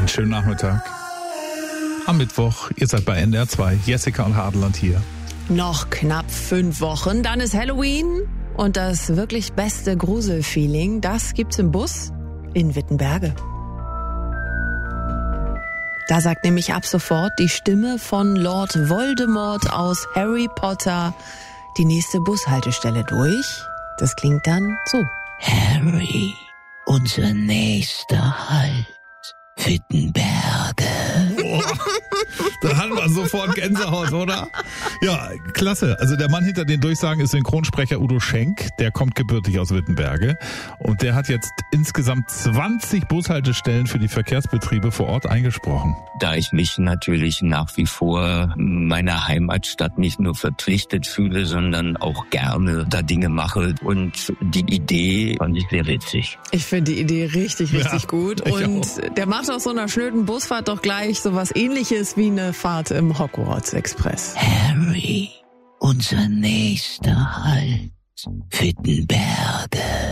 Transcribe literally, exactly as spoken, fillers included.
Einen schönen Nachmittag. Am Mittwoch, ihr seid bei N D R zwei, Jessica und Hadeland hier. Noch knapp fünf Wochen, dann ist Halloween und das wirklich beste Gruselfeeling, das gibt's im Bus in Wittenberge. Da sagt nämlich ab sofort die Stimme von Lord Voldemort aus Harry Potter die nächste Bushaltestelle durch. Das klingt dann so. Harry, unser nächster Halt, Wittenberge. Boah, da hat man sofort Gänsehaut, oder? Ja, klasse. Also der Mann hinter den Durchsagen ist Synchronsprecher Udo Schenk. Der kommt gebürtig aus Wittenberge. Und der hat jetzt insgesamt zwanzig Bushaltestellen für die Verkehrsbetriebe vor Ort eingesprochen. Da ich mich natürlich nach wie vor meiner Heimatstadt nicht nur verpflichtet fühle, sondern auch gerne da Dinge mache. Und die Idee fand ich sehr witzig. Ich finde die Idee richtig, richtig Ja, gut. Und auch. Der macht aus so einer schnöden Busfahrt doch gleich so was Ähnliches wie eine Fahrt im Hogwarts Express. Harry, unser nächster Halt, Wittenberge.